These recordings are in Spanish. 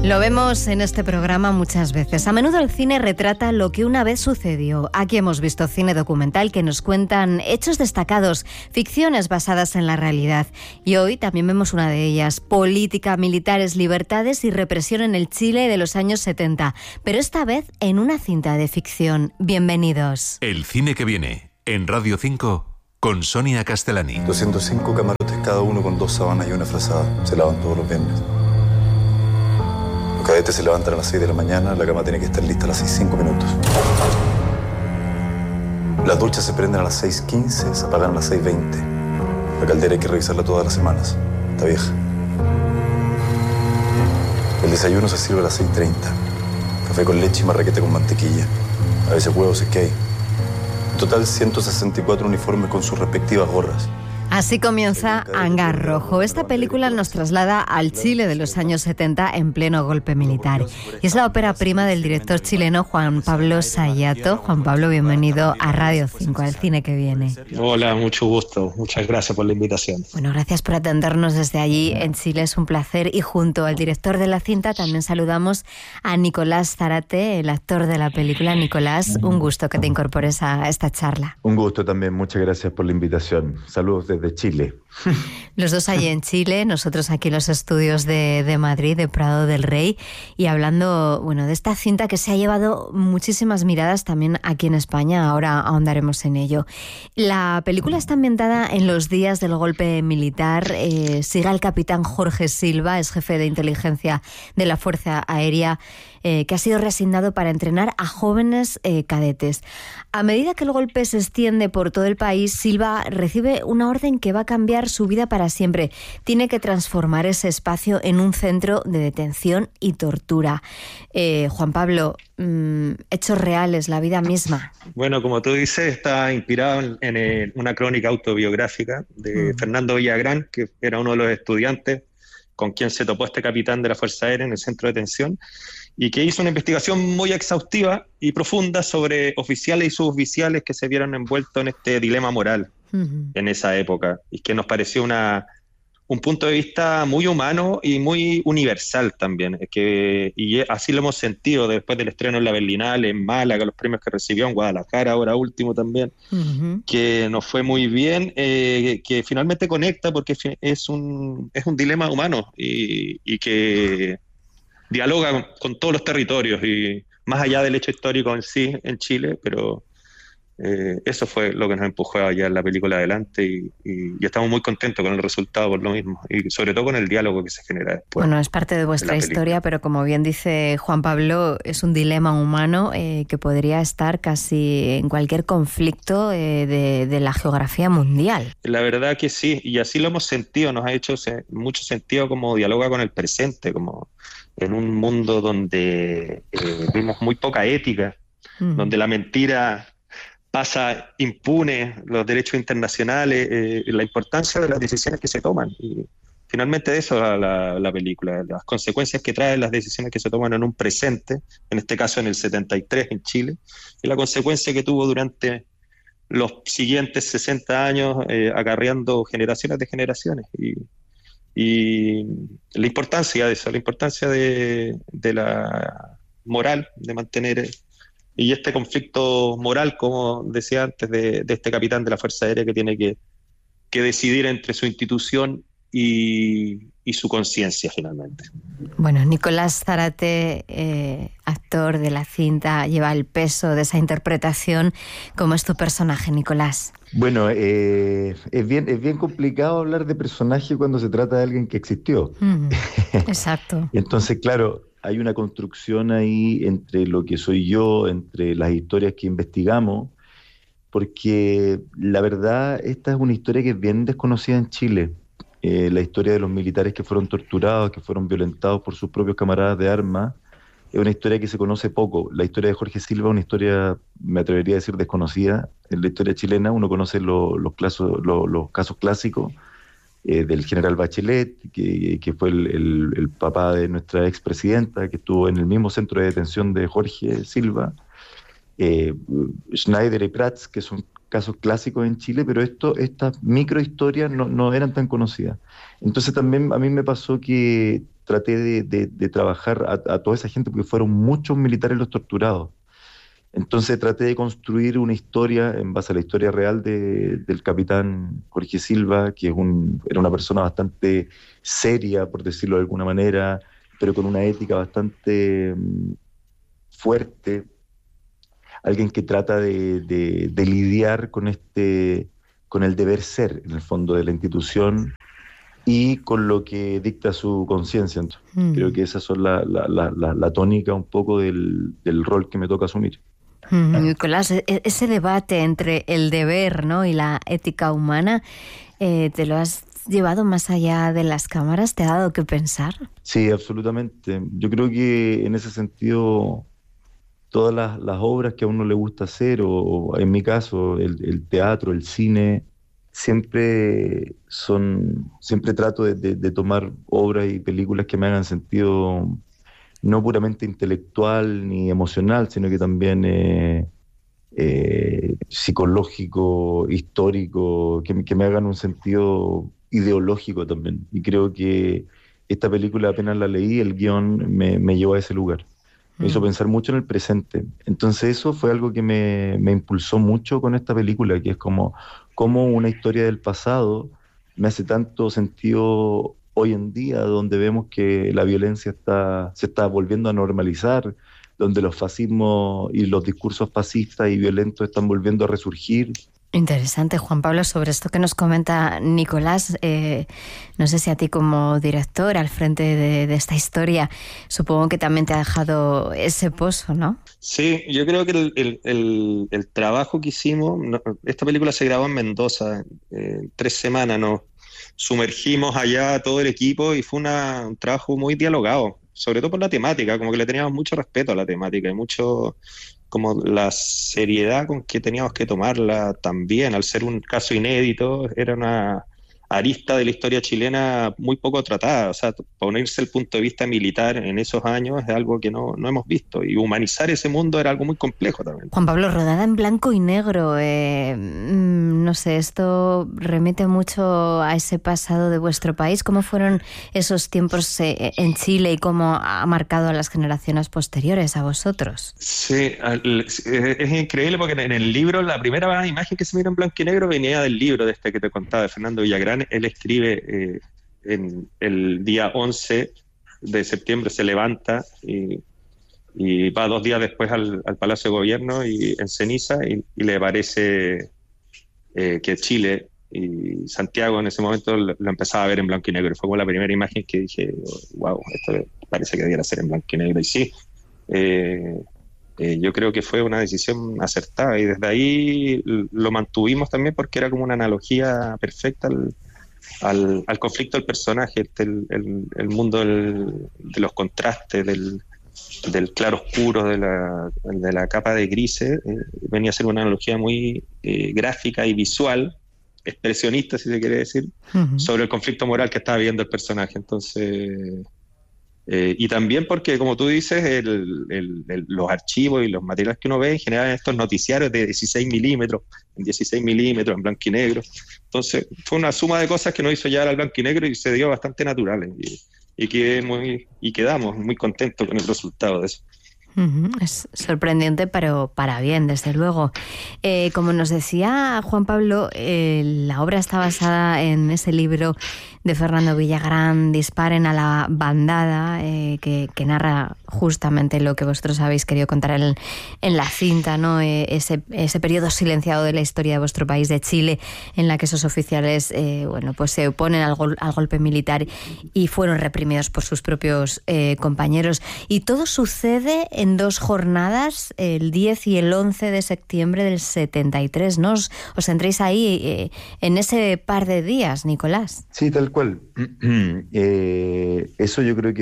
Lo vemos en este programa muchas veces. A menudo el cine retrata lo que una vez sucedió. Aquí hemos visto cine documental que nos cuentan hechos destacados, ficciones basadas en la realidad. Y hoy también vemos una de ellas, política, militares, libertades y represión en el Chile de los años 70. Pero esta vez en una cinta de ficción. Bienvenidos. El cine que viene, en Radio 5, con Sonia Castellani. 205 camarotes, cada uno con 2 sábanas y una frazada. Se lavan todos los viernes. Los cadetes se levantan a las 6 de la mañana, la cama tiene que estar lista a las 6:05 minutos. Las duchas se prenden a las 6:15, se apagan a las 6:20. La caldera hay que revisarla todas las semanas. Está vieja. El desayuno se sirve a las 6:30. Café con leche y marraqueta con mantequilla. A veces huevos es que hay. En total, 164 uniformes con sus respectivas gorras. Así comienza Hangar Rojo. Esta película nos traslada al Chile de los años 70 en pleno golpe militar. Y es la ópera prima del director chileno Juan Pablo Sayato. Juan Pablo, bienvenido a Radio 5, al cine que viene. Hola, mucho gusto. Muchas gracias por la invitación. Bueno, gracias por atendernos desde allí en Chile. Es un placer. Y junto al director de la cinta también saludamos a Nicolás Zárate, el actor de la película. Nicolás, un gusto que te incorpores a esta charla. Un gusto también. Muchas gracias por la invitación. Saludos desde Chile. Los dos allí en Chile, nosotros aquí en los estudios de Madrid, de Prado del Rey, y hablando, bueno, de esta cinta que se ha llevado muchísimas miradas también aquí en España. Ahora ahondaremos en ello. La película está ambientada en los días del golpe militar. Sigue al capitán Jorge Silva, es jefe de inteligencia de la Fuerza Aérea, que ha sido reasignado para entrenar a jóvenes cadetes. A medida que el golpe se extiende por todo el país, Silva recibe una orden que va a cambiar su vida para siempre. Tiene que transformar ese espacio en un centro de detención y tortura. Juan Pablo, hechos reales, la vida misma. Bueno, como tú dices, está inspirado en una crónica autobiográfica de Fernando Villagrán, que era uno de los estudiantes con quien se topó este capitán de la Fuerza Aérea en el centro de detención, y que hizo una investigación muy exhaustiva y profunda sobre oficiales y suboficiales que se vieron envueltos en este dilema moral en esa época, y que nos pareció un punto de vista muy humano y muy universal también, y así lo hemos sentido después del estreno en la Berlinale, en Málaga, los premios que recibió, en Guadalajara ahora último también, que nos fue muy bien, que finalmente conecta porque es un dilema humano y que dialoga con todos los territorios y más allá del hecho histórico en sí en Chile, pero eso fue lo que nos empujó a llevar la película adelante y estamos muy contentos con el resultado por lo mismo y sobre todo con el diálogo que se genera después. Bueno, es parte de vuestra historia, pero como bien dice Juan Pablo, es un dilema humano que podría estar casi en cualquier conflicto de la geografía mundial. La verdad que sí, y así lo hemos sentido, nos ha hecho mucho sentido como dialoga con el presente, como en un mundo donde vimos muy poca ética, donde la mentira pasa impune, los derechos internacionales, la importancia de las decisiones que se toman. Y finalmente de eso va la película, las consecuencias que traen las decisiones que se toman en un presente, en este caso en el 73 en Chile, y la consecuencia que tuvo durante los siguientes 60 años, acarreando generaciones de generaciones. Y la importancia de eso, la importancia de la moral, de mantener, y este conflicto moral, como decía antes, de este capitán de la Fuerza Aérea que tiene que decidir entre su institución y su conciencia finalmente. Bueno, Nicolás Zárate, actor de la cinta, lleva el peso de esa interpretación. ¿Cómo es tu personaje, Nicolás? Bueno, es bien complicado hablar de personaje cuando se trata de alguien que existió. Exacto. Entonces, claro, hay una construcción ahí entre lo que soy yo, entre las historias que investigamos, porque la verdad esta es una historia que es bien desconocida en Chile. La historia de los militares que fueron torturados, que fueron violentados por sus propios camaradas de armas, es una historia que se conoce poco. La historia de Jorge Silva es una historia, me atrevería a decir, desconocida. En la historia chilena uno conoce los casos clásicos del general Bachelet, que fue el papá de nuestra expresidenta, que estuvo en el mismo centro de detención de Jorge Silva, Schneider y Prats, que son casos clásicos en Chile, pero estas microhistorias no eran tan conocidas. Entonces también a mí me pasó que traté de trabajar a toda esa gente, porque fueron muchos militares los torturados. Entonces traté de construir una historia en base a la historia real del capitán Jorge Silva, que era una persona bastante seria, por decirlo de alguna manera, pero con una ética bastante fuerte, alguien que trata de lidiar con el deber ser, en el fondo, de la institución y con lo que dicta su conciencia. Creo que esas son la tónica un poco del rol que me toca asumir. Nicolás, ese debate entre el deber, ¿no?, y la ética humana, ¿te lo has llevado más allá de las cámaras? ¿Te ha dado que pensar? Sí, absolutamente. Yo creo que en ese sentido todas las obras que a uno le gusta hacer, o en mi caso el teatro, el cine, siempre trato de tomar obras y películas que me hagan sentido no puramente intelectual ni emocional, sino que también psicológico, histórico, que me hagan un sentido ideológico también. Y creo que esta película, apenas la leí, el guión me llevó a ese lugar. Me hizo pensar mucho en el presente. Entonces eso fue algo que me impulsó mucho con esta película, que es como una historia del pasado me hace tanto sentido hoy en día, donde vemos que la violencia se está volviendo a normalizar, donde los fascismos y los discursos fascistas y violentos están volviendo a resurgir. Interesante, Juan Pablo, sobre esto que nos comenta Nicolás. No sé si a ti, como director al frente de esta historia, supongo que también te ha dejado ese pozo, ¿no? Sí, yo creo que el trabajo que hicimos, esta película se grabó en Mendoza, 3 semanas, nos sumergimos allá todo el equipo y fue un trabajo muy dialogado, sobre todo por la temática, como que le teníamos mucho respeto a la temática y mucho como la seriedad con que teníamos que tomarla también, al ser un caso inédito, era una arista de la historia chilena muy poco tratada. O sea, ponerse el punto de vista militar en esos años es algo que no hemos visto, y humanizar ese mundo era algo muy complejo también. Juan Pablo, rodada en blanco y negro, no sé, esto remite mucho a ese pasado de vuestro país. ¿Cómo fueron esos tiempos en Chile y cómo ha marcado a las generaciones posteriores a vosotros? Sí, es increíble porque en el libro, la primera imagen que se mira en blanco y negro venía del libro de este que te contaba, de Fernando Villagrán. Él escribe en el día 11 de septiembre, se levanta y va 2 días después al Palacio de Gobierno y en ceniza, y le parece que Chile y Santiago en ese momento lo empezaba a ver en blanco y negro. Fue como la primera imagen que dije, wow, esto parece que debiera ser en blanco y negro. Y sí, yo creo que fue una decisión acertada, y desde ahí lo mantuvimos también porque era como una analogía perfecta al conflicto del personaje, el mundo de los contrastes, del claro oscuro, de la capa de grises. Venía a ser una analogía muy gráfica y visual, expresionista, si se quiere decir, sobre el conflicto moral que estaba viviendo el personaje. Entonces, y también porque, como tú dices, los archivos y los materiales que uno ve en general en estos noticiarios de 16 milímetros, en 16 milímetros, en blanco y negro. Entonces fue una suma de cosas que nos hizo llegar al blanco y negro y se dio bastante natural, y quedamos muy contentos con el resultado de eso. Es sorprendente, pero para bien, desde luego. Como nos decía Juan Pablo, la obra está basada en ese libro de Fernando Villagrán, Disparen a la bandada, que narra justamente lo que vosotros habéis querido contar en la cinta, ¿no? Ese periodo silenciado de la historia de vuestro país, de Chile, en la que esos oficiales pues se oponen al golpe militar y fueron reprimidos por sus propios compañeros. Y todo sucede en 2 jornadas, el 10 y el 11 de septiembre del 73, ¿no? Os entréis ahí en ese par de días, Nicolás. Sí, tal cual. Eso yo creo que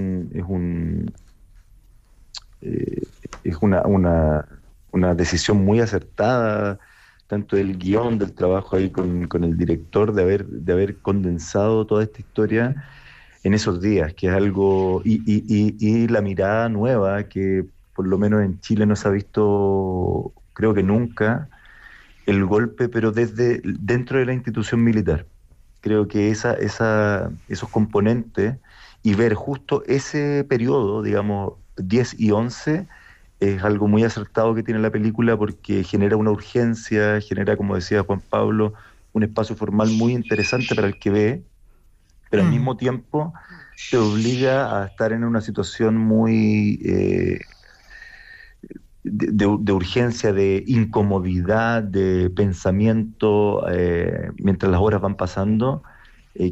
es una decisión muy acertada, tanto del guión, del trabajo ahí con el director, de haber condensado toda esta historia en esos días, que es algo, y la mirada nueva que por lo menos en Chile no se ha visto, creo que nunca, el golpe, pero dentro de la institución militar. Creo que esos componentes y ver justo ese periodo, digamos, 10 y 11, es algo muy acertado que tiene la película porque genera una urgencia, genera, como decía Juan Pablo, un espacio formal muy interesante para el que ve, pero al mismo tiempo te obliga a estar en una situación muy de urgencia, de incomodidad, de pensamiento, mientras las horas van pasando,